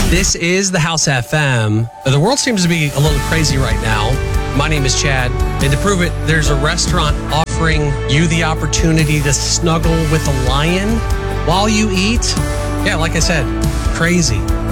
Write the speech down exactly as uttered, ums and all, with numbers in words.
This is the House F M. The world seems to be a little crazy right now. My name is Chad, and to prove it, there's a restaurant offering you the opportunity to snuggle with a lion while you eat. Yeah, like I said, crazy.